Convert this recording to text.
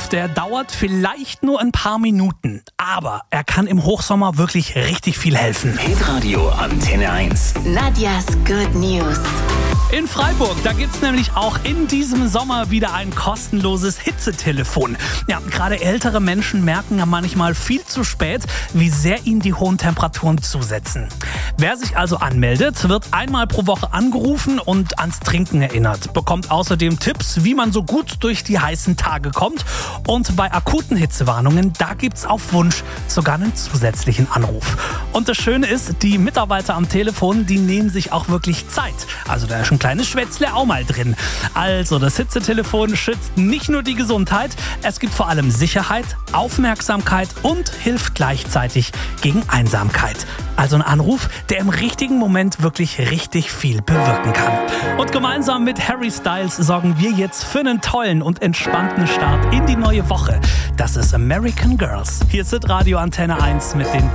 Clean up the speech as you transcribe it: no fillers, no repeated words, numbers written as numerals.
Anruf, der dauert vielleicht nur ein paar Minuten, aber er kann im Hochsommer wirklich richtig viel helfen. Hitradio Antenne 1. Nadjas Good News. In Freiburg, da gibt's nämlich auch in diesem Sommer wieder ein kostenloses Hitzetelefon. Ja, gerade ältere Menschen merken ja manchmal viel zu spät, wie sehr ihnen die hohen Temperaturen zusetzen. Wer sich also anmeldet, wird einmal pro Woche angerufen und ans Trinken erinnert, bekommt außerdem Tipps, wie man so gut durch die heißen Tage kommt. Und bei akuten Hitzewarnungen, da gibt's auf Wunsch sogar einen zusätzlichen Anruf. Und das Schöne ist, die Mitarbeiter am Telefon, die nehmen sich auch wirklich Zeit. Also da ist ein kleines Schwätzle auch mal drin. Also das Hitzetelefon schützt nicht nur die Gesundheit, es gibt vor allem Sicherheit, Aufmerksamkeit und hilft gleichzeitig gegen Einsamkeit. Also ein Anruf, der im richtigen Moment wirklich richtig viel bewirken kann. Und gemeinsam mit Harry Styles sorgen wir jetzt für einen tollen und entspannten Start in die neue Woche. Das ist American Girls. Hier ist Radio Antenne 1 mit den